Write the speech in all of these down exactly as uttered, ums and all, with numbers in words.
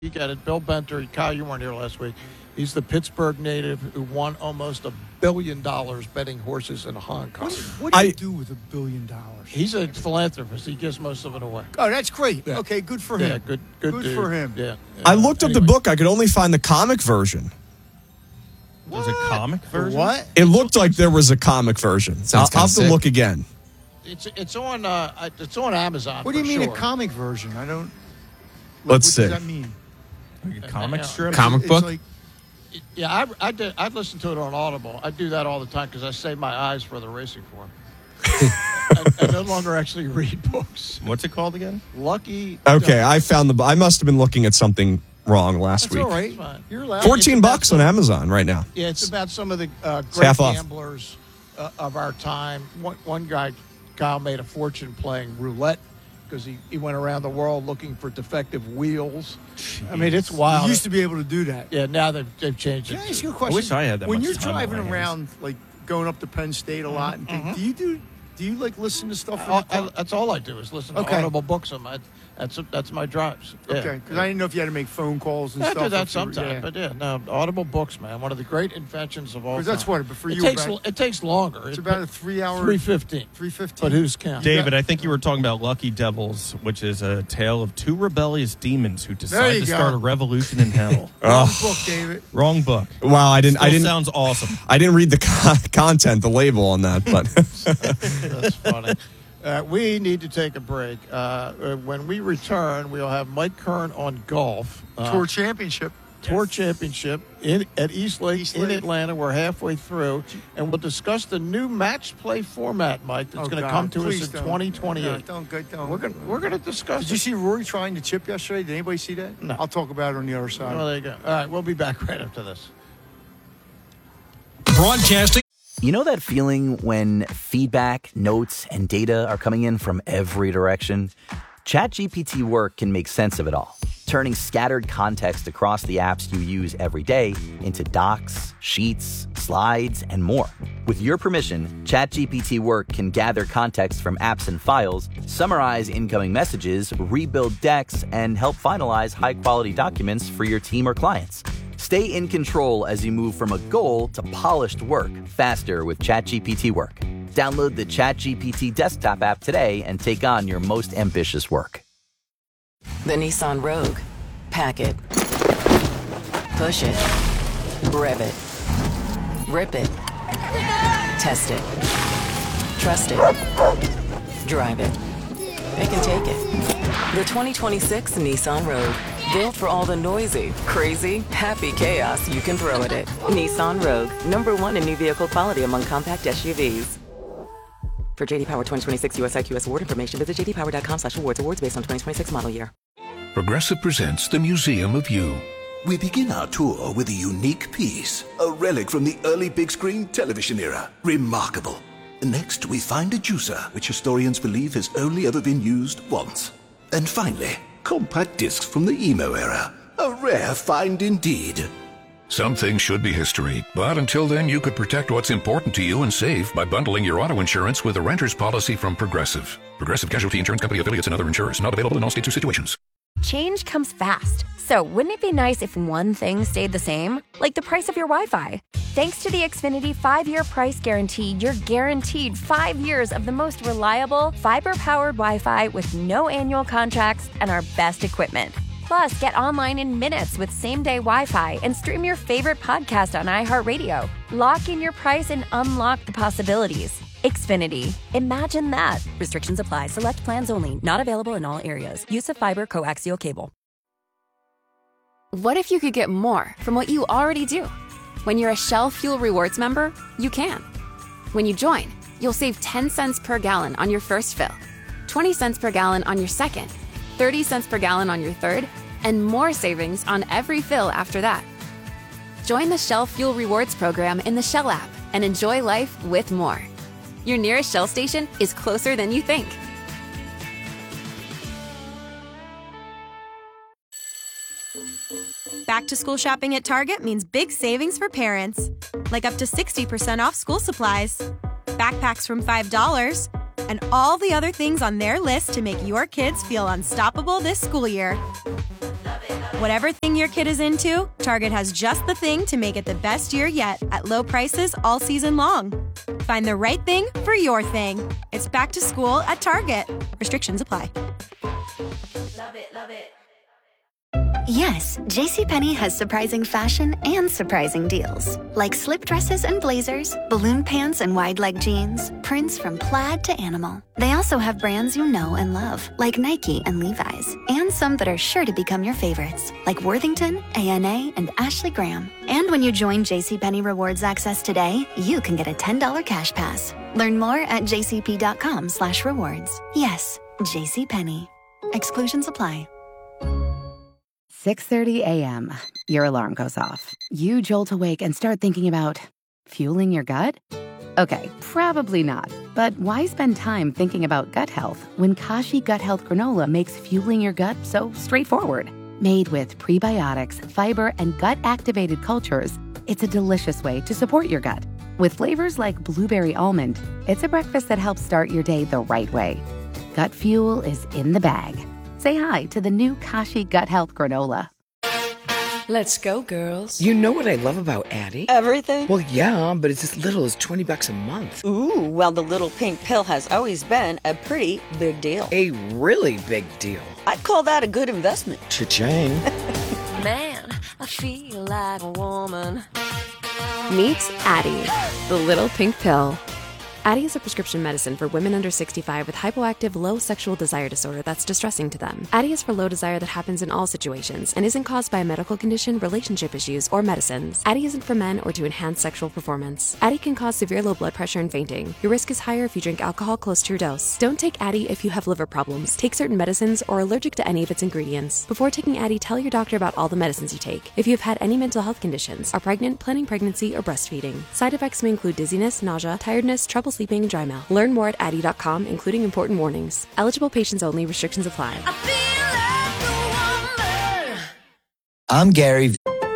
You got it. Bill Benter. Kyle, you weren't here last week. He's the Pittsburgh native who won almost a billion dollars betting horses in Hong Kong. What, what do you I- do with a billion dollars? He's a philanthropist. He gives most of it away. Oh, that's great. Yeah. Okay, good for Yeah, him. good, good, Good dude. for him. Yeah. yeah. I looked up the Anyway. book. I could only find the comic version. There's a comic version? What? It looked like there was a comic version. I'll, Sounds I'll kinda have to sick. look again. It's it's on uh it's on Amazon. What do you for mean sure. a comic version? I don't. Let's what see. does that mean? Like a comic strip? Comic It's book? like- Yeah, I I did. I listen to it on Audible. I do that all the time because I save my eyes for the racing form. I, I no longer actually read books. What's it called again? Lucky. Okay, I found the. I must have been looking at something wrong last That's week. all right. It's fine. You're allowed. Fourteen It's about bucks on some- Amazon right now. Yeah, it's about some of the uh, great half off. gamblers uh, of our time. One, one guy, Kyle, made a fortune playing roulette because he, he went around the world looking for defective wheels. I mean, it's wild. You used to be able to do that. yeah, now they've, they've changed Can it. I ask to- you a question? wish I had that When much you're time on driving my hands. around, like going up to Penn State a lot, and things, do you do? Do you like listen to stuff? in I- the I- car? that's all I do is listen to Okay. Audible books. On my, that's that's my drives. Yeah. Okay, because I didn't know if you had to make phone calls and I stuff. do that if you were- sometimes, yeah. but yeah, no, Audible books, man, one of the great inventions of all time. 'Cause that's what, but for it you, takes about- it takes longer. It's It- about a three-hour. three fifteen. Three fifteen. But who's counting? David, I think you were talking about Lucky Devils, which is a tale of two rebellious demons who There decide you to go. start a revolution in hell. Wrong book, David. Wrong book. Wow, I didn't. Still I didn't. sounds awesome. I didn't read the con- content, the label on that, but That's funny. Uh, we need to take a break. Uh, uh, when we return, we'll have Mike Kern on golf. Uh, Tour championship. Tour Championship in, at East Lake East in Lake. Atlanta. We're halfway through, and we'll discuss the new match play format, Mike, that's Oh, going to God, come to us please in don't. twenty twenty-eight. No, don't go. Don't. We're going we're going to discuss Did you it. see Rory trying to chip yesterday? Did anybody see that? No. I'll talk about it on the other side. Well, there you go. All right, we'll be back right after this. Broadcasting. You know that feeling when feedback, notes, and data are coming in from every direction? ChatGPT Work can make sense of it all, turning scattered context across the apps you use every day into docs, sheets, slides, and more. With your permission, ChatGPT Work can gather context from apps and files, summarize incoming messages, rebuild decks, and help finalize high-quality documents for your team or clients. Stay in control as you move from a goal to polished work faster with ChatGPT Work. Download the ChatGPT desktop app today and take on your most ambitious work. The Nissan Rogue. Pack it. Push it. Rev it. Rip it. Test it. Trust it. Drive it. It can take it. The twenty twenty-six Nissan Rogue. Built for all the noisy, crazy, happy chaos you can throw at it. Nissan Rogue. Number one in new vehicle quality among compact S U Vs. For J D Power twenty twenty-six U S I Q S award information, visit j d power dot com slash awards. Awards based on twenty twenty-six model year. Progressive presents the Museum of You. We begin our tour with a unique piece, a relic from the early big screen television era. Remarkable. Next, we find a juicer, which historians believe has only ever been used once. And finally, compact discs from the emo era. A rare find indeed. Some things should be history, but until then, you could protect what's important to you and save by bundling your auto insurance with a renter's policy from Progressive. Progressive Casualty Insurance Company affiliates and other insurers. Not available in all states or situations. Change comes fast. So wouldn't it be nice if one thing stayed the same? Like the price of your Wi-Fi. Thanks to the Xfinity five-year price guarantee, you're guaranteed five years of the most reliable, fiber-powered Wi-Fi with no annual contracts and our best equipment. Plus, get online in minutes with same-day Wi-Fi and stream your favorite podcast on iHeartRadio. Lock in your price and unlock the possibilities. Xfinity. Imagine that. Restrictions apply. Select plans only. Not available in all areas. Use of fiber coaxial cable. What if you could get more from what you already do? When you're a Shell Fuel Rewards member, you can. When you join, you'll save ten cents per gallon on your first fill, twenty cents per gallon on your second, thirty cents per gallon on your third, and more savings on every fill after that. Join the Shell Fuel Rewards program in the Shell app and enjoy life with more. Your nearest Shell station is closer than you think. Back to school shopping at Target means big savings for parents. Like up to sixty percent off school supplies, backpacks from five dollars, and all the other things on their list to make your kids feel unstoppable this school year. Whatever thing your kid is into, Target has just the thing to make it the best year yet at low prices all season long. Find the right thing for your thing. It's back to school at Target. Restrictions apply. Love it, love it. Yes, JCPenney has surprising fashion and surprising deals. Like slip dresses and blazers, balloon pants and wide leg jeans, prints from plaid to animal. They also have brands you know and love, like Nike and Levi's, and some that are sure to become your favorites, like Worthington, A N A, and Ashley Graham. And when you join JCPenney Rewards Access today, you can get a ten dollars cash pass. Learn more at jcp.com slash rewards. Yes, JCPenney. Exclusions apply. six thirty a.m. Your alarm goes off. You jolt awake and start thinking about fueling your gut? Okay, probably not. But why spend time thinking about gut health when Kashi Gut Health Granola makes fueling your gut so straightforward? Made with prebiotics, fiber, and gut-activated cultures, it's a delicious way to support your gut. With flavors like blueberry almond, it's a breakfast that helps start your day the right way. Gut fuel is in the bag. Say hi to the new Kashi Gut Health Granola. Let's go, girls. You know what I love about Addie? Everything? Well, yeah, but it's as little as twenty bucks a month. Ooh, well, the little pink pill has always been a pretty big deal. A really big deal. I'd call that a good investment. Cha-ching. Man, I feel like a woman. Meet Addie, the little pink pill. Addie is a prescription medicine for women under sixty-five with hypoactive low sexual desire disorder that's distressing to them. Addie is for low desire that happens in all situations and isn't caused by a medical condition, relationship issues, or medicines. Addie isn't for men or to enhance sexual performance. Addie can cause severe low blood pressure and fainting. Your risk is higher if you drink alcohol close to your dose. Don't take Addie if you have liver problems, take certain medicines, or are allergic to any of its ingredients. Before taking Addie, tell your doctor about all the medicines you take. If you have had any mental health conditions, are pregnant, planning pregnancy, or breastfeeding. Side effects may include dizziness, nausea, tiredness, trouble sleeping, and dry mouth. Learn more at addie dot com, including important warnings. Eligible patients only. Restrictions apply. I'm Gary.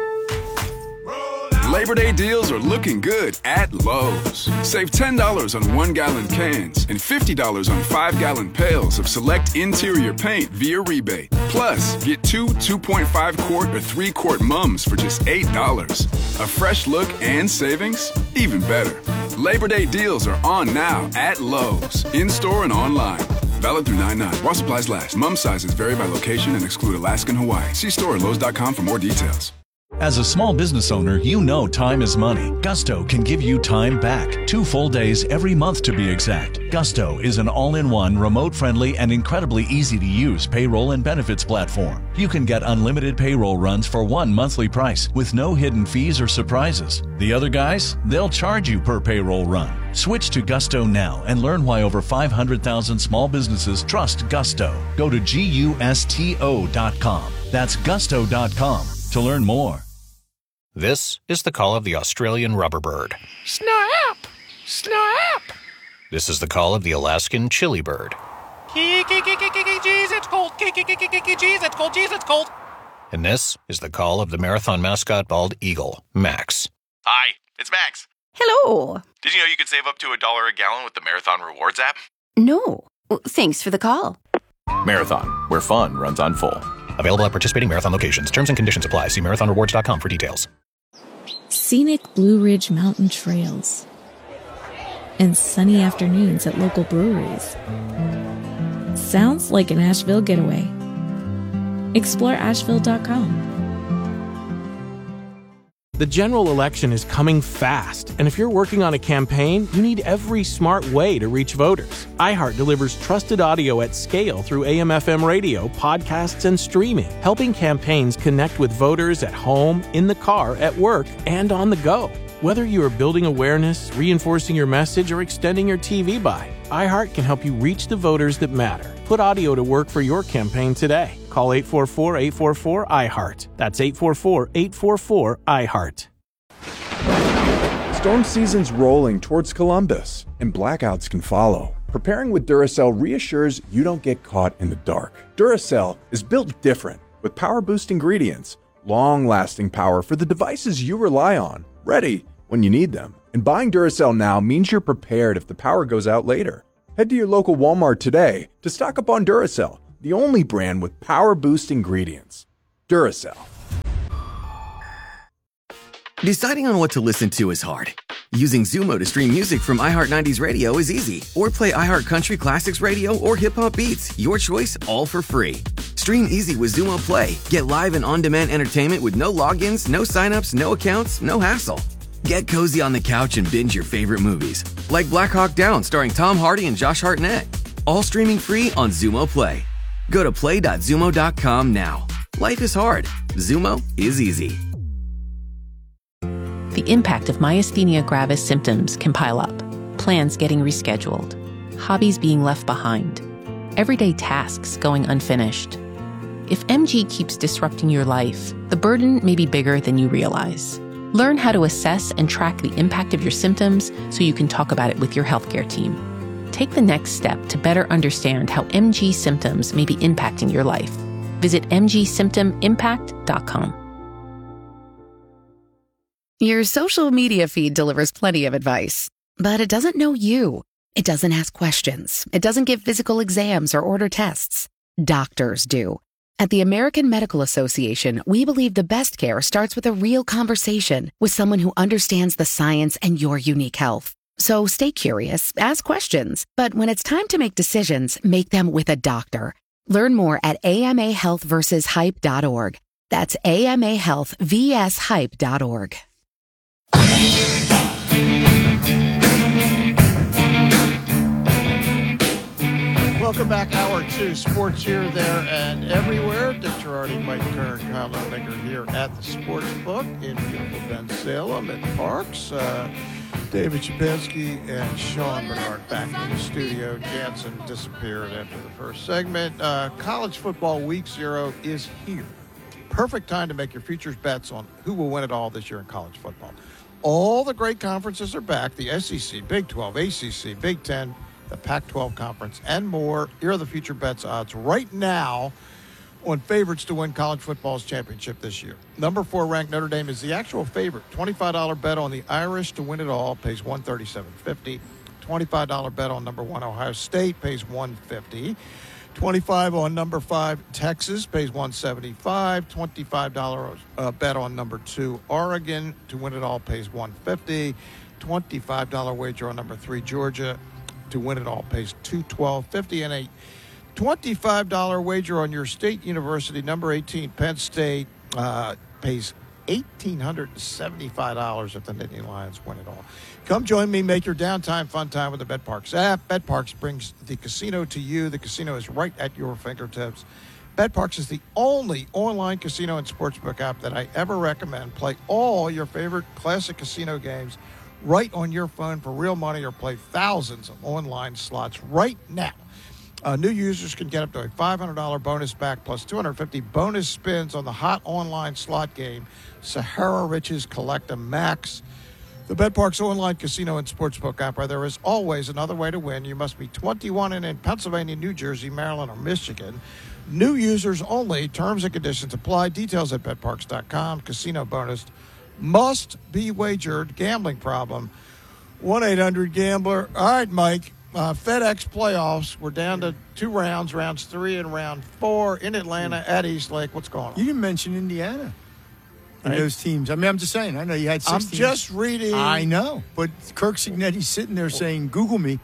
Labor Day deals are looking good at Lowe's. Save ten dollars on one-gallon cans and fifty dollars on five-gallon pails of select interior paint via rebate. Plus, get two two point five quart or three quart mums for just eight dollars. A fresh look and savings? Even better. Labor Day deals are on now at Lowe's, in-store and online. Valid through nine nine. While supplies last. Mum sizes vary by location and exclude Alaska and Hawaii. See store at lowes dot com for more details. As a small business owner, you know time is money. Gusto can give you time back. Two full days every month to be exact. Gusto is an all-in-one, remote-friendly, and incredibly easy-to-use payroll and benefits platform. You can get unlimited payroll runs for one monthly price with no hidden fees or surprises. The other guys, they'll charge you per payroll run. Switch to Gusto now and learn why over five hundred thousand small businesses trust Gusto. Go to gusto dot com. That's gusto dot com to learn more. This is the call of the Australian rubberbird. Snap! Snap! This is the call of the Alaskan chili bird. Jeez, it's cold. Jeez, it's cold. Jeez, it's cold. And this is the call of the marathon mascot bald eagle, Max. Hi, it's Max. Hello. Did you know you could save up to a dollar a gallon with the Marathon Rewards app? No. Thanks for the call. Marathon, where fun runs on full. Available at participating Marathon locations. Terms and conditions apply. See marathon rewards dot com for details. Scenic Blue Ridge Mountain trails and sunny afternoons at local breweries. Sounds like an Asheville getaway. Explore asheville dot com. The general election is coming fast, and if you're working on a campaign, you need every smart way to reach voters. iHeart delivers trusted audio at scale through A M F M radio, podcasts, and streaming, helping campaigns connect with voters at home, in the car, at work, and on the go. Whether you are building awareness, reinforcing your message, or extending your T V buy, iHeart can help you reach the voters that matter. Put audio to work for your campaign today. Call eight four four, eight four four, I heart. That's eight four four, eight four four, I heart. Storm season's rolling towards Columbus, and blackouts can follow. Preparing with Duracell reassures you don't get caught in the dark. Duracell is built different, with power-boost ingredients, long-lasting power for the devices you rely on, ready when you need them. And buying Duracell now means you're prepared if the power goes out later. Head to your local Walmart today to stock up on Duracell, the only brand with power-boost ingredients. Duracell. Deciding on what to listen to is hard. Using Zumo to stream music from iHeart nineties Radio is easy. Or play iHeart Country Classics Radio or Hip Hop Beats. Your choice, all for free. Stream easy with Zumo Play. Get live and on-demand entertainment with no logins, no signups, no accounts, no hassle. Get cozy on the couch and binge your favorite movies, like Black Hawk Down starring Tom Hardy and Josh Hartnett. All streaming free on Zumo Play. Go to play dot zumo dot com now. Life is hard. Zumo is easy. The impact of myasthenia gravis symptoms can pile up. Plans getting rescheduled. Hobbies being left behind. Everyday tasks going unfinished. If M G keeps disrupting your life, the burden may be bigger than you realize. Learn how to assess and track the impact of your symptoms so you can talk about it with your healthcare team. Take the next step to better understand how M G symptoms may be impacting your life. Visit m g symptom impact dot com. Your social media feed delivers plenty of advice, but it doesn't know you. It doesn't ask questions. It doesn't give physical exams or order tests. Doctors do. At the American Medical Association, we believe the best care starts with a real conversation with someone who understands the science and your unique health. So stay curious, ask questions, but when it's time to make decisions, make them with a doctor. Learn more at a m a health versus hype dot org. That's a m a health versus hype dot org. Welcome back, hour two, sports here, there, and everywhere. Dick Girardi, Mike Kern, Kyle Lineker here at the Sports Book in beautiful Bensalem and Parks. Uh, David Shapansky and Sean Bernard back in the studio. Jansen disappeared after the first segment. Uh, college football week zero is here. Perfect time to make your futures bets on who will win it all this year in college football. All the great conferences are back. The S E C, Big twelve, A C C, Big ten, the Pac twelve Conference, and more. Here are the future bets odds right now on favorites to win college football's championship this year. Number four ranked Notre Dame is the actual favorite. twenty-five dollars bet on the Irish to win it all pays one thirty-seven fifty. twenty-five dollars bet on number one Ohio State pays one fifty. twenty-five dollars on number five Texas pays one seventy-five. twenty-five dollars uh, bet on number two Oregon to win it all pays one fifty. twenty-five dollars wager on number three Georgia to win it all pays two twelve fifty, and a twenty-five dollars wager on your state university, number eighteen Penn State, uh, pays one thousand eight hundred seventy-five dollars if the Nittany Lions win it all. Come join me, make your downtime fun time with the BetParks app. BetParks brings the casino to you. The casino is right at your fingertips. BetParks is the only online casino and sportsbook app that I ever recommend. Play all your favorite classic casino games right on your phone for real money, or play thousands of online slots right now. Uh, new users can get up to a five hundred dollars bonus back plus two hundred fifty bonus spins on the hot online slot game, Sahara Riches Collecta Max. The BetParks online casino and sportsbook app, where there is always another way to win. You must be twenty-one and in Pennsylvania, New Jersey, Maryland, or Michigan. New users only. Terms and conditions apply. Details at bet parks dot com. Casino bonus. Must be wagered. Gambling problem. one eight hundred gambler. All right, Mike. Uh, FedEx playoffs. We're down to two rounds, rounds three and round four in Atlanta at East Lake. What's going on? You didn't mention Indiana and Right. those teams. I mean, I'm just saying. I know you had six I'm teams. just reading. I know. But Kirk Signetti's sitting there saying, Google me.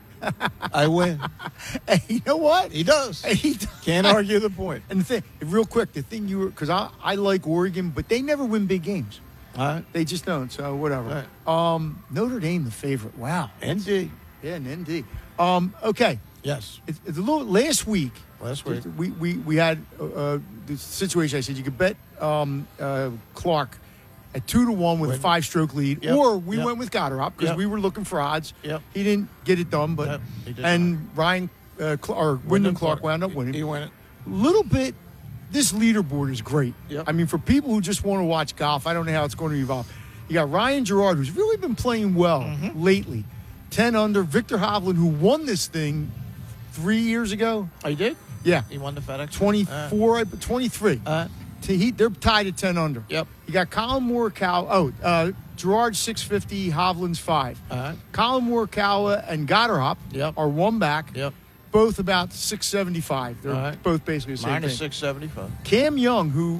I win. Hey, you know what? He does. He does. Can't argue the point. And the thing, real quick, the thing you were, because I, I like Oregon, but they never win big games. All right. They just don't, so whatever. Right. Um, Notre Dame, the favorite. Wow. N D. Yeah, an N D. Um, okay. Yes. It's, it's a little, last week, Last week. we, we, we had uh, uh, the situation. I said you could bet um, uh, Clark at two to one with Win. a five-stroke lead, Yep. or we Yep. went with Gotterop because Yep. we were looking for odds. Yep. He didn't get it done, but Yep, he did and Ryan uh, Cl- or Wyndham Clark wound up winning. He won it. Little bit. This leaderboard is great. Yep. I mean, for people who just want to watch golf, I don't know how it's going to evolve. You got Ryan Gerard, who's really been playing well Mm-hmm. lately, ten under. Victor Hovland, who won this thing three years ago. Oh, you did? Yeah, He won the FedEx. twenty-four, I- twenty-three. Uh, To he, they're tied at ten under. Yep. You got Colin Morikawa. Oh, uh, Gerard six fifty, Hovland's five. Uh, Colin Morikawa and Gotterhop Yep. are one back. Yep. Both about six seventy-five. They're All right. both basically the same Minus thing. six seventy-five. Cam Young, who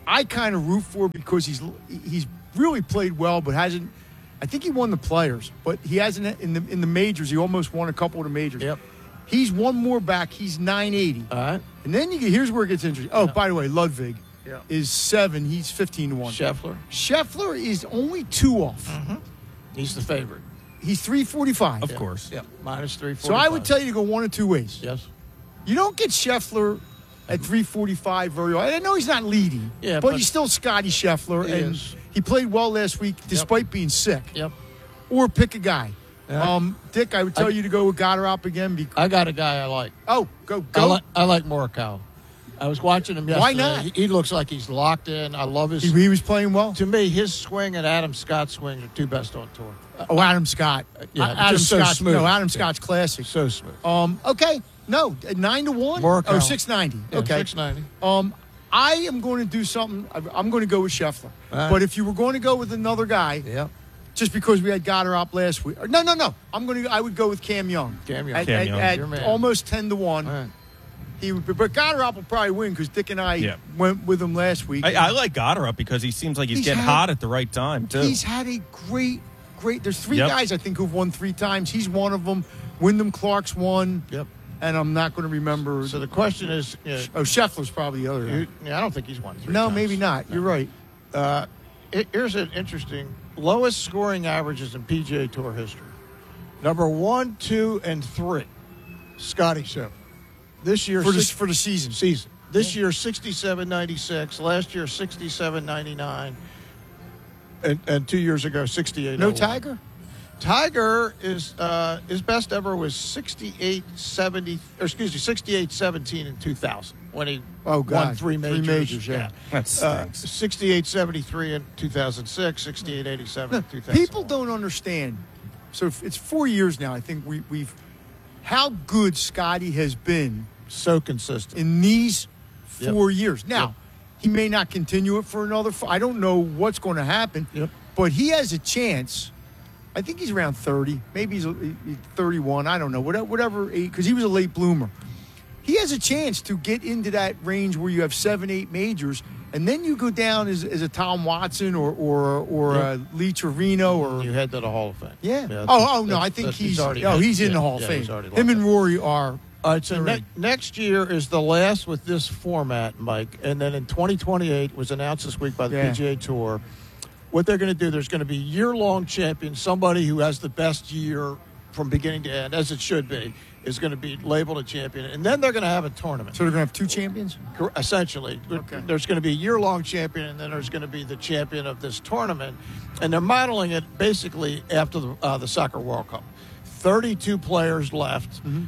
I kind of root for because he's he's really played well, but hasn't. I think he won the Players, but he hasn't in the in the majors. He almost won a couple of the majors. Yep. He's one more back. He's nine eighty. All right. And then you get, here's where it gets interesting. Oh, Yeah. by the way, Ludwig Yeah. is seven. He's fifteen to one. Scheffler. Scheffler is only two off. Mm-hmm. He's the favorite. He's three forty-five. Of course. Yeah, minus three So forty-five. I would tell you to go one of two ways. Yes. You don't get Scheffler at three forty-five very well. I know he's not leading, Yeah, but, but he's still Scotty Scheffler, He and is. he played well last week despite being sick. Yep. Or pick a guy. Yeah. Um, Dick, I would tell I- you to go with Goddard again. Because, I got a guy I like. oh, go, I go. like I like Morikawa. I was watching him yesterday. Why not? He, he looks like he's locked in. I love his. He, he was playing well. To me, his swing and Adam Scott's swing are two best on tour. Oh, Adam Scott. Yeah, Uh, Adam just so Scott. smooth. No, Adam Yeah. Scott's classic. So smooth. Um, okay. No, at nine to one. Morikawa. Oh, six ninety. Yeah, okay. six ninety. Um, I am going to do something. I'm- I'm going to go with Scheffler. All right. But if you were going to go with another guy, Yeah. just because we had Goddard up last week, or, no, no, no. I'm going to. I would go with Cam Young. Cam Young. At, Cam at- Young. at Your man. almost ten to one. All right. He would, be- but Goddard will probably win because Dick and I Yeah. went with him last week. I, I like Goddard because he seems like he's, He's getting had- hot at the right time, too. He's had a great, great. There's three Yep. guys I think who've won three times. He's one of them. Wyndham Clark's one. Yep. And I'm not going to remember. So the question is, you know, oh, Scheffler's probably the other. guy. you- yeah, I don't think he's won three No, times. maybe not. You're right. Uh, it- here's an interesting lowest scoring averages in P G A Tour history. Number one, two, and three. Scotty Scheffler. This year For the, six- for the season. season. This year sixty-seven ninety-six. Last year sixty-seven ninety-nine. And, and two years ago sixty-eight. No Tiger? Tiger is uh, his best ever was sixty-eight seventy, or excuse me, sixty-eight seventeen in two thousand when he Oh, God. won three Three majors. majors, yeah. That Uh, stinks. sixty-eight seventy-three in two thousand six, sixty-eight eighty-seven in two thousand. People don't understand. So if it's four years now. I think we, we've how good Scotty has been so consistent in these Yep. four years. Now Yep. he may not continue it for another. Four, I don't know what's going to happen. Yep. But he has a chance. I think he's around thirty. Maybe he's he's thirty-one. I don't know. Whatever, whatever because he was a late bloomer. He has a chance to get into that range where you have seven, eight majors, and then you go down as, as a Tom Watson or or or Yep. a Lee Trevino or You head to the Hall of Fame. yeah. that's- oh, oh no, that's- I think that's- he's, already oh in- he's in yeah, the Hall of yeah, Fame. he's already Him locked and in. Rory are. All right, so They're ne- in. next year is the last with this format, Mike, and then in twenty twenty-eight was announced this week by the Yeah. P G A Tour. What they're going to do, there's going to be year-long champion, somebody who has the best year from beginning to end, as it should be, is going to be labeled a champion, and then they're going to have a tournament. So they're going to have two champions. Cor- Essentially, Okay. there's going to be a year-long champion, and then there's going to be the champion of this tournament, and they're modeling it basically after the, uh, the Soccer World Cup. thirty-two players left, Mm-hmm.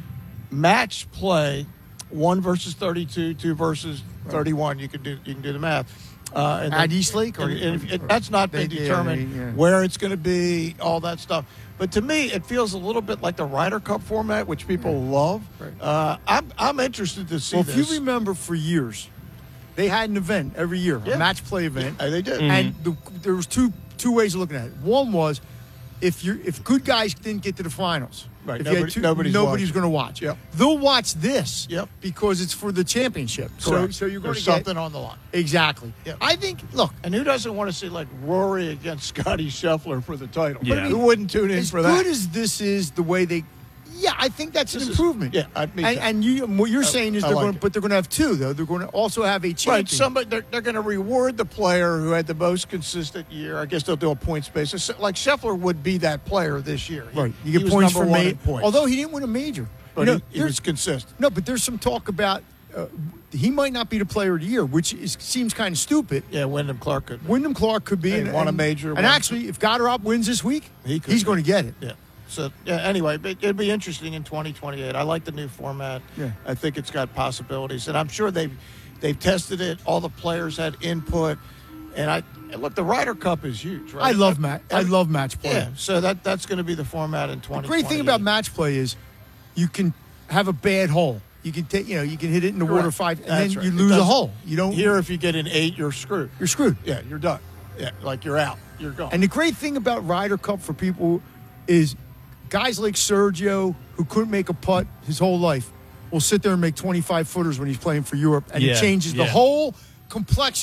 match play, one versus thirty-two, two versus thirty-one. You can do you can do the math. Uh, and At then- East Lake, or- and, and if it, that's not been They- yeah, determined they- yeah. where it's going to be, all that stuff. But to me, it feels a little bit like the Ryder Cup format, which people love. Right. Uh, I'm I'm interested to see Well, this. if you remember, for years, they had an event every year, Yeah. a match play event. Yeah, they did. And the, there was two two ways of looking at it. One was if you if good guys didn't get to the finals, Right, if you had nobody- two, nobody's nobody's watching. going to watch. Yep. They'll watch this Yep. because it's for the championship. So, Correct. so you're going There's to get something on the line. exactly. Yep. I think. Look, And who doesn't want to see like Rory against Scotty Scheffler for the title? Yeah. Who wouldn't tune in as for good that? as this is, the way they. Yeah, I think that's This an is- improvement. yeah, I- me and, too. and you, what you're I- saying is I they're like going, it. but they're going to have two though. They're going to also have a champion. Right, somebody they're, they're going to reward the player who had the most consistent year. I guess they'll do a points basis. Like Scheffler would be that player this year. He- Right, you he get was points number for one ma- in points. Although he didn't win a major, but you know, he, he there's- was consistent. no, but there's some talk about uh, he might not be the player of the year, which is, seems kind of stupid. Yeah, Wyndham Clark could. Wyndham Clark could be, And won a major, And won- actually, if Goddard wins this week, He could he's be. going to get it. Yeah. So yeah, anyway, but it'd be interesting in twenty twenty-eight. I like the new format. Yeah. I think it's got possibilities, and I'm sure they've they've tested it. All the players had input, and I and look. The Ryder Cup is huge, right? I love match. I Every- love match play. Yeah. So that that's going to be the format in The twenty. great thing about match play is you can have a bad hole. You can take, you know, you can hit it in the water Correct. five, and That's then right. you It lose a doesn't- hole. You don't. Here, if you get an eight, you're screwed. You're screwed. Yeah, you're done. Yeah, like you're out. You're gone. And the great thing about Ryder Cup for people is guys like Sergio, who couldn't make a putt his whole life, will sit there and make twenty-five footers when he's playing for Europe, and Yeah, it changes the yeah. whole complexion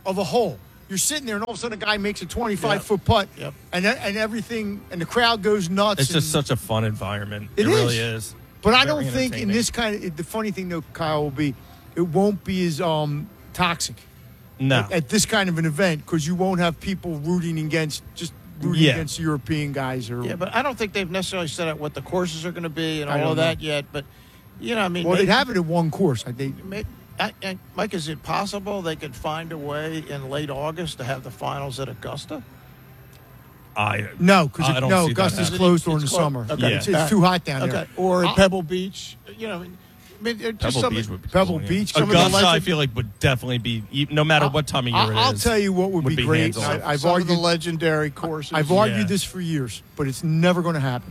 of a hole. You're sitting there, and all of a sudden, a guy makes a twenty-five Yep. foot putt, Yep. and and everything, and the crowd goes nuts. It's just and, such a fun environment. It It, really is. is. But I Very don't think in entertaining. this kind of the funny thing though, Kyle, will be it won't be as um, toxic. No. At, at this kind of an event because you won't have people rooting against just rooting Yeah. against European guys or Yeah, but I don't think they've necessarily set out what the courses are going to be and I all don't of know. that yet. But, you know, I mean. well, maybe- they'd have it at one course. I think. may- I, I, Mike, is it possible they could find a way in late August to have the finals at Augusta? I No, because I don't no, see that Augusta's happening. closed during It's the clo- summer. Okay. It's, it's too hot down Okay. there. Or at I'll- Pebble Beach. You know, I mean, just Pebble some, Beach would be Pebble cool, yeah. Beach, some of the Augusta, I legend- feel like would definitely be e- no matter what time of year I'll, it I'll is. tell you what would, would be, be great. hands-on. I, I've some argued of the legendary courses. I've argued Yeah. this for years, but it's never going to happen.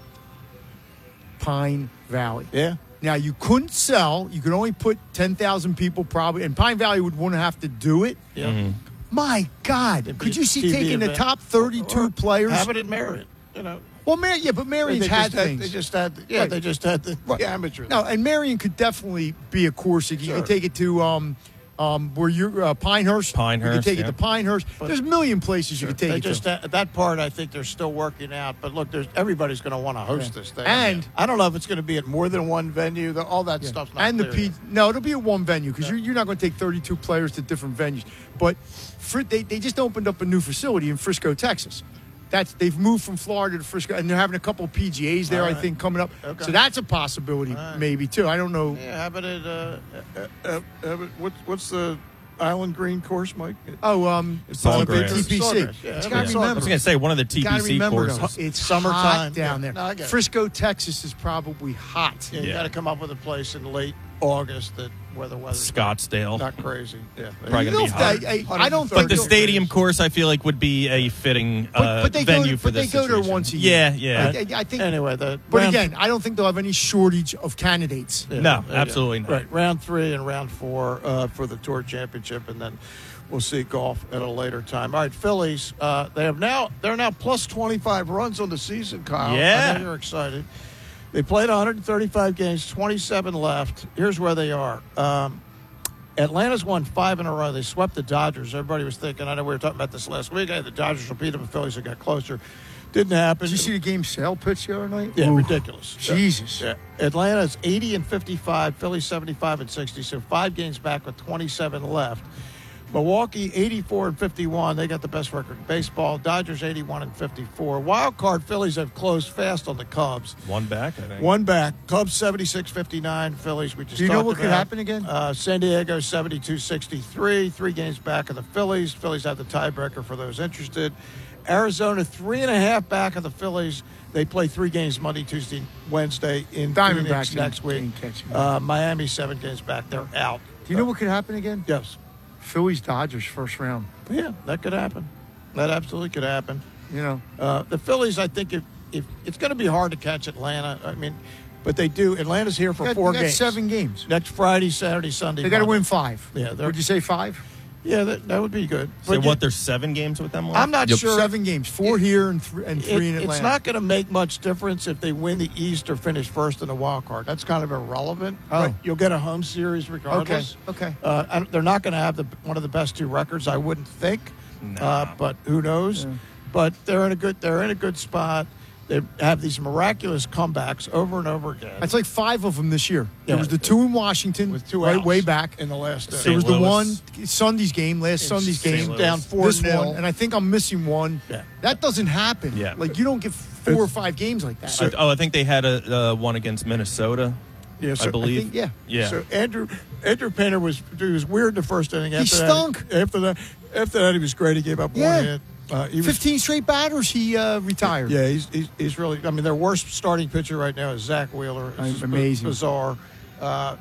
Pine Valley. Yeah. Now, you couldn't sell. You could only put ten thousand people probably, and Pine Valley would want to have to do it. Yeah. Mm-hmm. My God. It'd could be you see T V taking the event. top thirty-two Or players? Have it at Marriott. You know. Well, Mar- yeah, but Marion's they had just had, things. They just had, yeah, Right. they just had the, Right. the amateur. No, and Marion could definitely be a course. You Sure. could take it to um, um, where you're uh, Pinehurst. Pinehurst, You could take yeah. it to Pinehurst. But- There's a million places you could take They it just to. that, that part, I think they're still working out. But look, there's everybody's going to want to host Yeah. this thing. And- I don't know if it's going to be at more than one venue. The, all that Yeah. stuff's not and the clear P. yet. No, it'll be at one venue because you're, you're not going to take thirty-two players to different venues. But for, they they just opened up a new facility in Frisco, Texas. That's they've moved from Florida to Frisco, and they're having a couple of P G As there. All I right. think coming up. Okay. So that's a possibility, All right. maybe too. I don't know. Yeah, how about it? Uh, uh, uh, uh, what's what's the Island Green course, Mike? Oh, um, Sawgrass. T P C. Sawgrass, yeah. You Yeah. gotta I remember. was going to say one of the T You P gotta C remember, courses. though, it's Summertime. hot down Yeah. there. No, I get it. Frisco, Texas is probably hot. Yeah, you Yeah. got to come up with a place in late August that where the weather's Scottsdale. not crazy. Yeah, Probably You gonna know, be hot. I, I, I don't But think the they'll- stadium course, I feel like, would be a fitting uh, But, but they venue go to, for but this they go there situation. once a year. Yeah, yeah. I, I- I think. Anyway, the But round- again, I don't think they'll have any shortage of candidates. Yeah, No, yeah, absolutely yeah. not. Right, round three and round four uh, for the Tour Championship, and then we'll see golf at a later time. All right, Phillies. Uh, they have now they're now plus twenty-five runs on the season. Kyle, Yeah. I know you're excited. They played one hundred thirty-five games, twenty-seven left. Here's where they are. Um, Atlanta's won five in a row. They swept the Dodgers. Everybody was thinking, I know we were talking about this last week. Hey, the Dodgers will beat them. The Phillies have got closer. Didn't happen. Did you see the game Sale pitch the other night? Yeah, Ooh, ridiculous. Jesus. Yeah. Atlanta's eighty and fifty-five, Philly seventy-five and sixty, so five games back with twenty-seven left. Milwaukee eighty-four and fifty-one, they got the best record in baseball. Dodgers eighty-one and fifty-four. Wild card Phillies have closed fast on the Cubs. One back, I think. One back. Cubs seventy-six fifty-nine, Phillies we just Do you know talked what could about. happen again? Uh, San Diego seventy-two sixty-three, three games back of the Phillies. Phillies have the tiebreaker for those interested. Arizona three and a half back of the Phillies. They play three games Monday, Tuesday, Wednesday in Diamondbacks Phoenix next ain't- week. ain't catching Uh, Miami seven games back. They're out. Do you know what could happen again? Yes. Phillies Dodgers first round. Yeah, that could happen. That absolutely could happen. You know, Uh, the Phillies, I think, if, if it's going to be hard to catch Atlanta. I mean, but they do. Atlanta's here for They got- four they got games. seven games. Next Friday, Saturday, Sunday. They got to Monday. win five. Yeah, they're- Would you say five? Yeah, that, that would be good. So But what? you- There's seven games with them left. I'm not sure. Seven games, four here and, th- and three in It- Atlanta. it's not going to make much difference if they win the East or finish first in the wild card. That's kind of irrelevant. Oh. But you'll get a home series regardless. Okay, okay. Uh, and they're not going to have the one of the best two records, I wouldn't think. Uh, but who knows? Yeah. But they're in a good. They're in a good spot. They have these miraculous comebacks over and over again. That's like five of them this year. Yeah. There was the two in Washington, With two right outs way back. in the last. Uh, There was the Louis. one Sunday's game, last In Sunday's Saint game, Louis. Down four this nil. one, and I think I'm missing one. Yeah. That doesn't happen. Yeah. Like you don't get four or five games like that. I- oh, I think they had a uh, one against Minnesota. Yeah, so I believe. think- yeah. Yeah. So Andrew Andrew Painter was he was weird in the first inning. He After stunk. That, after that, after that, he was great. He gave up Yeah. one hit. Uh, he was, Fifteen straight batters. He uh, retired. Yeah, he's, he's he's really. I mean, their worst starting pitcher right now is Zach Wheeler. It's just Amazing. bizarre. Uh,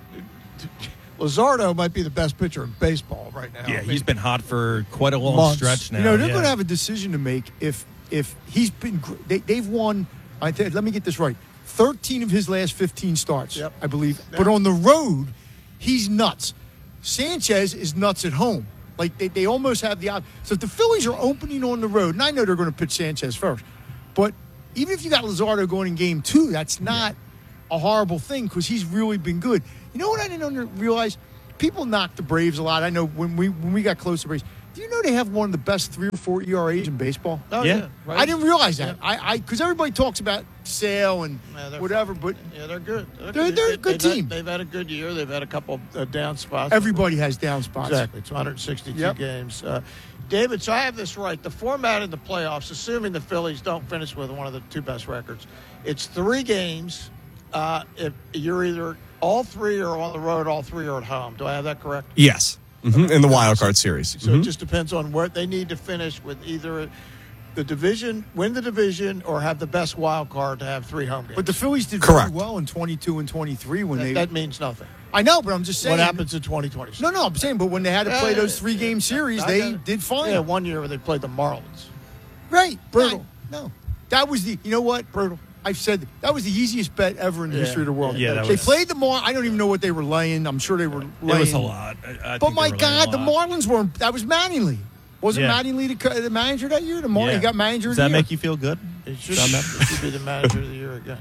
Luzardo might be the best pitcher in baseball right now. Yeah, I mean, he's been hot for quite a long Months. stretch now. You know they're yeah. going to have a decision to make if if he's been. gr- They, they've won. I th- let me get this right. Thirteen of his last fifteen starts, Yep. I believe. But on the road, he's nuts. Sanchez is nuts at home. Like they, they almost have the op- so if the Phillies are opening on the road, and I know they're going to pitch Sanchez first, but even if you got Luzardo going in game two, that's not a horrible thing because he's really been good. You know what I didn't under- realize? People knock the Braves a lot. I know when we when we got close to Braves, Do you know they have one of the best three or four E R As in baseball? Oh, Yeah. yeah. right. I didn't realize that. I, I, because everybody talks about Sale and Yeah, they're whatever, but Yeah, they're good. They're- they're a good they've team. Had, they've had a good year. They've had a couple uh, down spots. everybody has down spots. Exactly. It's one hundred sixty-two Yep. games. Uh, David, so I have this right. The format in the playoffs, assuming the Phillies don't finish with one of the two best records, it's three games. Uh, if you're either all three are on the road, all three are at home. Do I have that correct? Yes. Mm-hmm. In the wild card series. So Mhm. it just depends on where they need to finish with either the division, win the division, or have the best wild card to have three home games. But the Phillies did Correct. very well in twenty-two and twenty-three when that, they. that means nothing. I know, but I'm just saying. What happens in twenty twenty? No, no, I'm saying, but when they had to play those three game series, I they got it. did fine. Yeah, one year where they played the Marlins. Right. Brutal. No, no. That was the, you know what? Brutal. I've said that was the easiest bet ever in the Yeah. history of the world. Yeah, that they was- played the Mar. I don't even know what they were laying. I'm sure they were laying. It was a lot. I, I But think my they were laying a God, the lot. Marlins weren't. That was Mattingly. Wasn't Yeah. Mattingly the, co- the manager that year? The Mar- Yeah. He got manager. Does of that the year. make you feel good? It should, Done that? it should be the manager of the year again.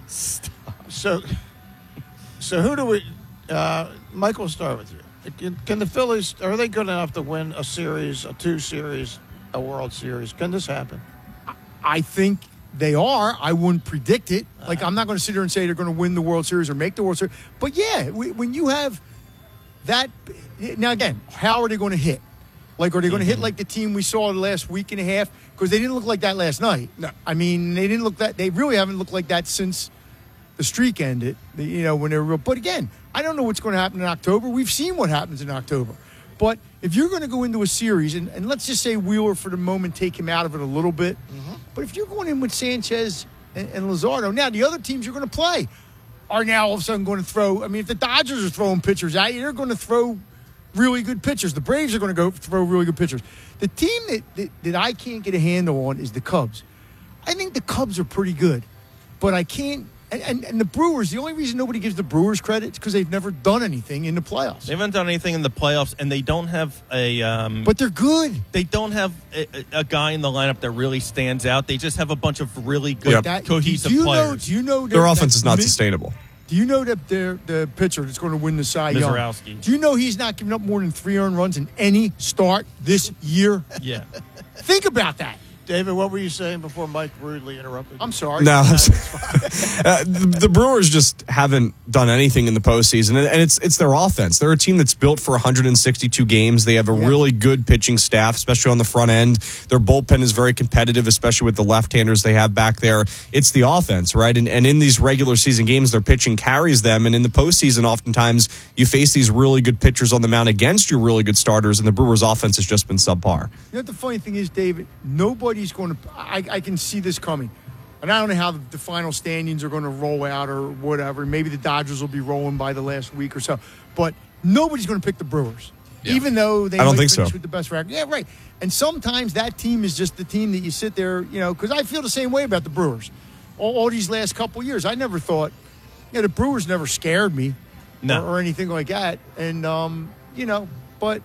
So, so who do we? Uh, Mike, we'll start with you. Can, can the Phillies? Are they good enough to win a series, a two series, a World Series? Can this happen? I think they are. I wouldn't predict it. Like, I'm not going to sit here and say they're going to win the World Series or make the World Series. But yeah, we, when you have that, now again, how are they going to hit? Like, are they going to hit like the team we saw the last week and a half? Because they didn't look like that last night. No, I mean, they didn't look that. They really haven't looked like that since the streak ended. The, you know, when they were real. But again, I don't know what's going to happen in October. We've seen what happens in October. But if you're going to go into a series, and, and let's just say Wheeler for the moment take him out of it a little bit. Mm-hmm. But if you're going in with Sanchez and, and Luzardo, now the other teams you're going to play are now all of a sudden going to throw. I mean, if the Dodgers are throwing pitchers at you, they're going to throw really good pitchers. The Braves are going to go throw really good pitchers. The team that, that, that I can't get a handle on is the Cubs. I think the Cubs are pretty good, but I can't. And, and, and the Brewers, the only reason nobody gives the Brewers credit is because they've never done anything in the playoffs. They haven't done anything in the playoffs, and they don't have a. Um, but they're good. They don't have a, a guy in the lineup that really stands out. They just have a bunch of really good, Yep. That- cohesive do you players. Know, do you know Their that- offense is not that- sustainable. Do you know that their the pitcher that's going to win the Cy Young? Mizorowski. Do you know he's not giving up more than three earned runs in any start this year? Yeah. Think about that. David, what were you saying before Mike rudely interrupted you? I'm sorry. No, I'm s- uh, the, the Brewers just haven't done anything in the postseason, and, and it's it's their offense. They're a team that's built for one hundred sixty-two games. They have a Yeah. really good pitching staff, especially on the front end. Their bullpen is very competitive, especially with the left-handers they have back there. It's the offense, right? And, and in these regular season games, their pitching carries them, and in the postseason, oftentimes you face these really good pitchers on the mound against your really good starters, and the Brewers' offense has just been subpar. You know what the funny thing is, David? Nobody's going to. I, I can see this coming. And I don't know how the, the final standings are going to roll out or whatever. Maybe the Dodgers will be rolling by the last week or so. But nobody's going to pick the Brewers, Yeah. even though they I don't might think finish so. with the best record. Yeah, right. And sometimes that team is just the team that you sit there, you know, because I feel the same way about the Brewers. All, all these last couple of years, I never thought, you know, the Brewers never scared me No. or, or anything like that. And, um, you know, but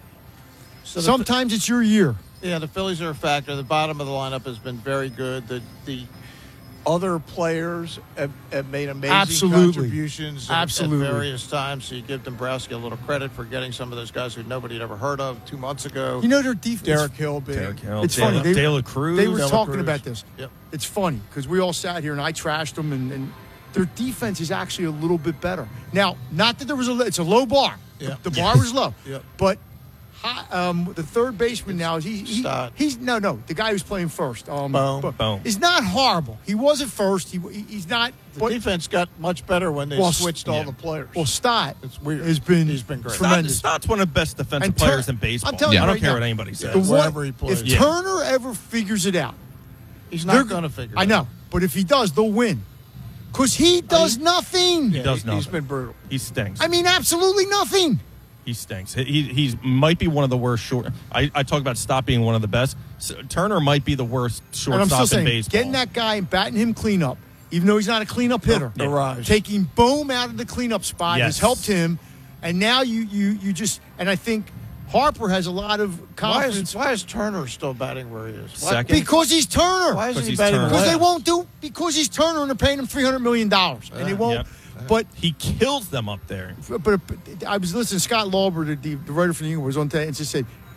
So the- sometimes it's your year. Yeah, the Phillies are a factor. The bottom of the lineup has been very good. The the other players have, have made amazing Absolutely. contributions at- Absolutely. at various times. So you give Dombrowski a little credit for getting some of those guys who nobody had ever heard of two months ago. You know their defense. Derek Hill, big. Derek Hill, It's De- funny. They, De La Cruz. they were De La talking Cruz. about this. Yep. It's funny because we all sat here and I trashed them, and, and their defense is actually a little bit better. Now, not that there was a it's a low bar. Yeah. The, the bar was low. Yep. But hi- um, the third baseman now is he, he Stott. he's no no the guy who's playing first. Um, Bohm. but Bohm. Is not horrible. He was at first. He he- he's not. The But defense got much better when they Well, switched yeah. all the players. well, Stott It's weird. has been He's been great. tremendous. Stott's one of the best defensive And Tur- players in baseball. I'm telling I you don't right care now, what anybody says. The one- Wherever he plays. If Yeah. Turner ever figures it out, He's they're not going to figure it I out. know, but if he does, they'll win. Because he does nothing. He does he- nothing. He's been brutal. He stinks. I mean, absolutely nothing. He stinks. He he's might be one of the worst short. I, I talk about Stott being one of the best. So Turner might be the worst And I'm still shortstop in saying, baseball. getting that guy and batting him cleanup, even though he's not a cleanup hitter, The rise. taking Bohm out of the cleanup spot has Yes. helped him. And now you you you just and I think Harper has a lot of Why confidence is, why is Turner still batting where he is? Why, Second. because he's Turner. why isn't Because he he's batting Turner. Because they left? won't do because he's Turner and they're paying him three hundred million dollars, and they Uh, won't. Yep. But He kills them up there. But, but I was listening to Scott Lauber, the, the, the writer for the Union, was on today and just said,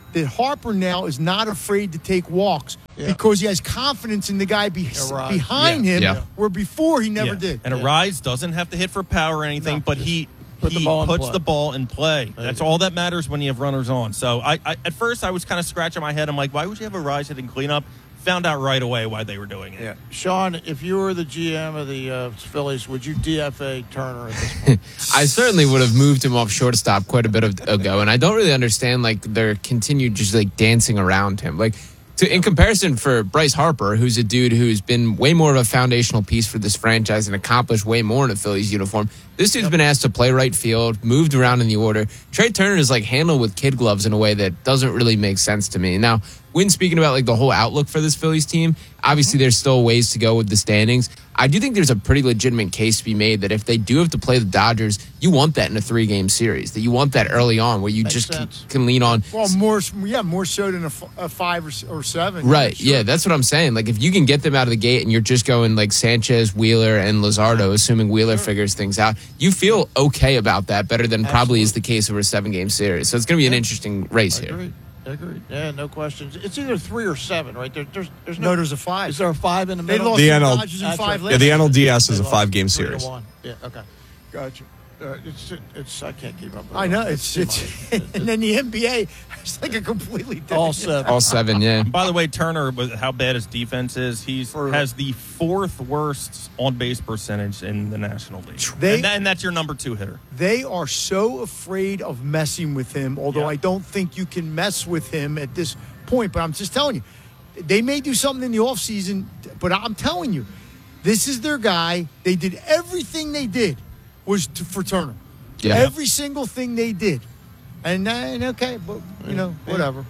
that Harper now is not afraid to take walks Yeah. because he has confidence in the guy be- Arise. behind Yeah. him, Yeah. where before he never Yeah. did. And Yeah. Arise doesn't have to hit for power or anything, No, but just he put the he ball in puts play. the ball in play. There That's you go. all that matters when you have runners on. So I, I at first I was kind of scratching my head. I'm like, why would you have Arise hitting cleanup? Found out right away why they were doing it. Yeah. Sean, if you were the G M of the uh, Phillies, would you D F A Turner at this point? I certainly would have moved him off shortstop quite a bit of, ago, and I don't really understand like their continued just like dancing around him. Like to, in comparison for Bryce Harper, who's a dude who's been way more of a foundational piece for this franchise and accomplished way more in a Phillies uniform. This dude's yep. been asked to play right field, moved around in the order. Trey Turner is like handled with kid gloves in a way that doesn't really make sense to me. Now, when speaking about like the whole outlook for this Phillies team, obviously mm-hmm. there's still ways to go with the standings. I do think there's a pretty legitimate case to be made that if they do have to play the Dodgers, you want that in a three-game series. That you want that early on where you Makes just can, sense. can lean on. Well, more, yeah, more so than a, f- a five or, s- or seven. Right, yeah, sure. yeah, that's what I'm saying. Like, if you can get them out of the gate and you're just going like Sanchez, Wheeler, and Luzardo, assuming Wheeler Sure. figures things out, you feel okay about that better than Absolutely. probably is the case over a seven-game series. So it's going to be an Yeah. interesting race here. Agreed. Agreed. Yeah, no questions. It's either three or seven, right? There, there's, there's No, no. there's a five. Is there a five in the They middle? lost The to N L Dodgers in That's five right. Yeah, last the year. N L D S They is a lost five-game three to series. one. Yeah. Okay. Gotcha. Uh, it's it's I can't keep up with it. I know. It's, too it's much. and then the N B A has like a completely different. All seven. All seven, yeah. By the way, Turner, with how bad his defense is, he For- has the fourth worst on-base percentage in the National League. They- and, that, and that's your number two hitter. They are so afraid of messing with him, although Yeah. I don't think you can mess with him at this point. But I'm just telling you, they may do something in the offseason, but I'm telling you, this is their guy. They did everything they did was to, for Turner. Yeah. Every single thing they did. And, uh, and okay, but, you know, Yeah. whatever.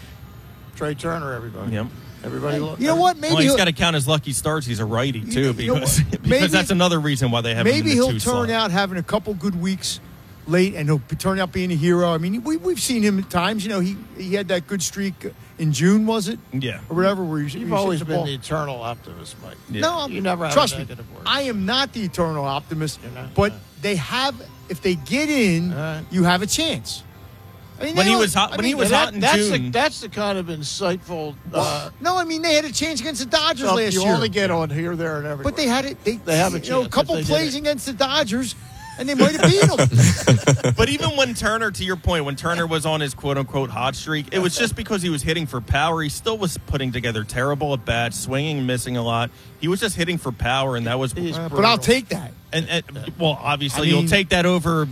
Trey Turner, everybody. Yep. Everybody. Hey, look, you know what? Maybe well, he's he'll- got to count his lucky starts. He's a righty, too, You know because, what? because Maybe- that's another reason why they have him Maybe in the he'll two turn slot. out having a couple good weeks late, and he'll be- turn out being a hero. I mean, we, we've seen him at times. You know, he he had that good streak in June, was it? Yeah. Or whatever. Where he, he You've was always hitting the been ball. the eternal optimist, Mike. Yeah. No, I'm, You never have trust a me. negative word. I am not the eternal optimist, You're not? but Yeah. they have. If they get in, All right. you have a chance. I mean, When they he don't- was hot- I when mean, he was that- hot in that's June. The, that's the kind of insightful. Uh, no, I mean they had a chance against the Dodgers stuff last you year. only get on here, there, and everywhere. But they had it. They, They have a you know, a chance couple if they plays did it. against the Dodgers, and they might have beat them. But even when Turner, to your point, when Turner was on his quote-unquote hot streak, it was just because he was hitting for power. He still was putting together terrible at-bats, swinging and missing a lot. He was just hitting for power, and that was... He's Uh, but brutal. I'll take that. And, and well, obviously, I mean- you'll take that over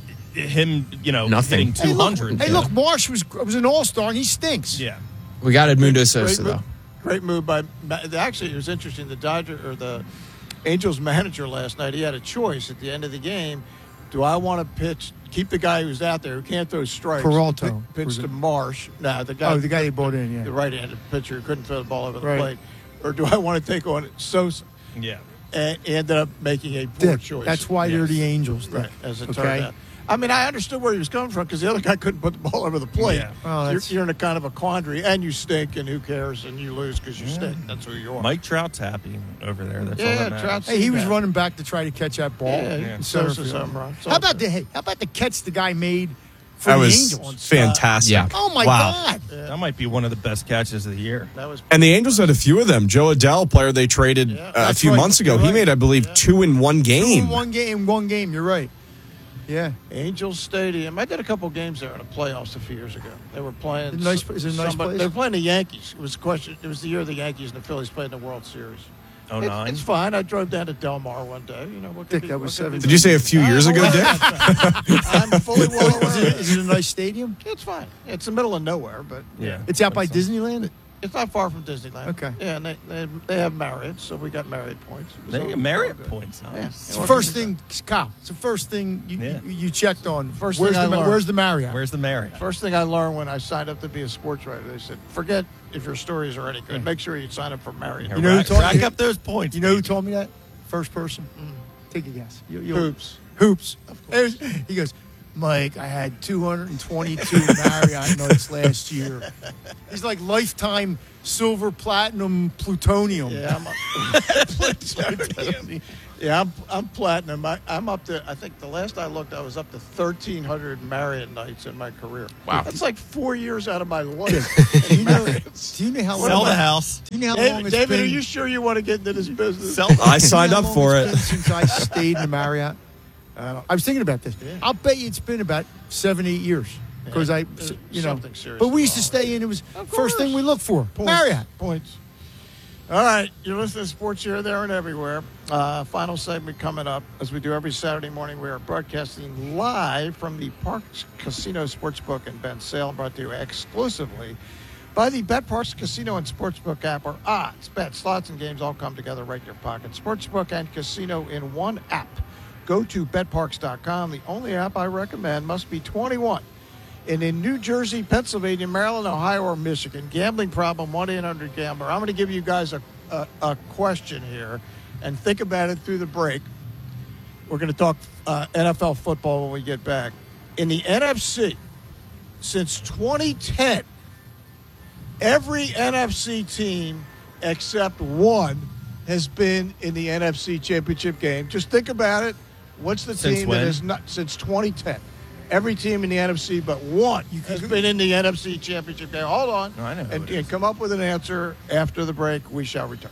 him, you know, Nothing. hitting two hundred. Hey, look, Marsh was was an all-star, and he stinks. Yeah. We got Edmundo Great Sosa, move, though. great move by. Actually, it was interesting. The Dodger or the Angels manager last night, he had a choice at the end of the game. Do I want to pitch, keep the guy who's out there who can't throw strikes? Peralta. Pi- Pitch Was to it- Marsh. No, the guy. Oh, the guy they brought in, yeah. the right-handed pitcher who couldn't throw the ball over the Right. plate. Or do I want to take on Sosa? Yeah. And he ended up making a poor Dick, choice. that's why Yes. they're the Angels. Dick. Right, as it okay? turned out. I mean, I understood where he was coming from because the other guy couldn't put the ball over the plate. Yeah. Well, you're, that's- you're in a kind of a quandary, and you stink, and who cares, and you lose because you stink. That's who you are. Mike Trout's happy over there. That's all Yeah, that matters. Trout's- Hey, he was Yeah. running back to try to catch that ball. Yeah, Yeah. in center Sosa's field. home run. How about the hey? How about the catch the guy made for That the was Angels? fantastic. Yeah. Oh my Wow. God! That might be one of the best catches of the year. That was And the Angels had a few of them. Joe Adell, player they traded Yeah. uh, a That's few right. months ago, You're he right. made, I believe, Yeah. two in one Two game. in one game, one game. You're right. Yeah. Angels Stadium. I did a couple games there in the playoffs a few years ago. They were playing. Is it nice- is it a nice somebody- place? They were playing the Yankees. It was a question. It was the year the Yankees and the Phillies played in the World Series. Oh, It- nine? It's fine. I drove down to Del Mar one day. You know what? could Dick, be- that what was could be seven- Did you say a few I'm years ago, aware Dick? of that. I'm fully well Is aware. it, is it a nice stadium? It's fine. It's the middle of nowhere, but Yeah. It's out by Disneyland. it's not far from Disneyland. Okay. Yeah, and they, they, they have Marriott, so we got Marriott points. It was They all- get Marriott all good. points. Nice. Yeah. It's the first thing, Kyle. It's the first thing you, Yeah. you, you checked on. First where's thing I the learned. Where's the Marriott? Where's the Marriott? First thing I learned when I signed up to be a sports writer, they said, forget if your stories are any good. Make sure you sign up for Marriott. You know who rack, told rack you- up those points. You know who baby. told me that? First person. Take a guess. You, you'll- Hoops. Hoops. There's- He goes, Mike, I had two hundred twenty-two Marriott nights last year. He's like lifetime silver, platinum, plutonium. Yeah, I'm up, plutonium. Yeah, I'm, I'm platinum. I, I'm up to, I think the last I looked, I was up to thirteen hundred Marriott nights in my career. Wow. That's like four years out of my life. do, you know, do you know how long? Sell the house. Do you know how David, long it's David been? are you sure you want to get into this business? Sell I signed you know up how long for it's it. been since I stayed in the Marriott. Uh, I was thinking about this. Yeah. I'll bet you it's been about seven, eight years. Because Yeah, I, there's you know, something serious but we used to wrong. stay in. It was Of first thing course. we looked for. Points. Marriott. Points. All right, you're listening to Sports Here, There, and Everywhere. Uh, final segment coming up. As we do every Saturday morning, we are broadcasting live from the Parks Casino Sportsbook in Ben Salem, brought to you exclusively by the BetParks Casino and Sportsbook app, where odds, bets, slots, and games all come together right in your pocket. Sportsbook and casino in one app. Go to bet parks dot com. The only app I recommend must be twenty-one. And in New Jersey, Pennsylvania, Maryland, Ohio, or Michigan, gambling problem, one eight hundred gambler. I'm going to give you guys a, a, a question here, and think about it through the break. We're going to talk uh, N F L football when we get back. In the N F C, since twenty ten, every N F C team except one has been in the N F C Championship game. Just think about it. What's the Since team when? that has not since twenty ten? Every team in the N F C but one has been in the N F C Championship game. Hold on. No, I know who and, it is. and come up with an answer after the break. We shall return.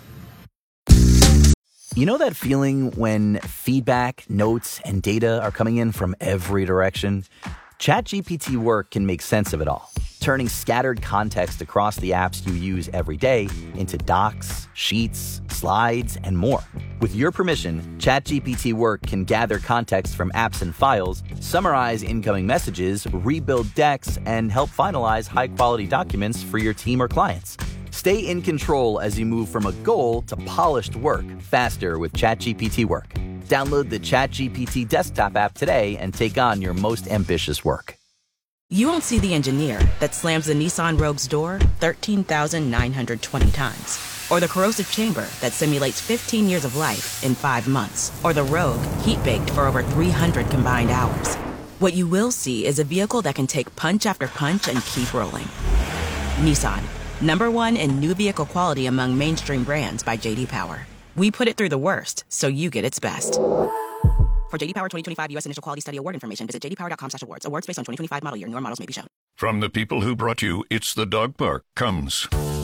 You know that feeling when feedback, notes, and data are coming in from every direction? ChatGPT Work can make sense of it all, turning scattered context across the apps you use every day into docs, sheets, slides, and more. With your permission, ChatGPT Work can gather context from apps and files, summarize incoming messages, rebuild decks, and help finalize high-quality documents for your team or clients. Stay in control as you move from a goal to polished work faster with ChatGPT Work. Download the ChatGPT desktop app today and take on your most ambitious work. You won't see the engineer that slams the Nissan Rogue's door thirteen thousand nine hundred twenty times. Or the corrosive chamber that simulates fifteen years of life in five months. Or the Rogue heat-baked for over three hundred combined hours. What you will see is a vehicle that can take punch after punch and keep rolling. Nissan, number one in new vehicle quality among mainstream brands by J D Power. We put it through the worst, so you get its best. For J D Power twenty twenty-five U S Initial Quality Study Award information, visit j d power dot com slash awards. Awards based on twenty twenty-five model year. Newer models may be shown. From the people who brought you It's the Dog Park comes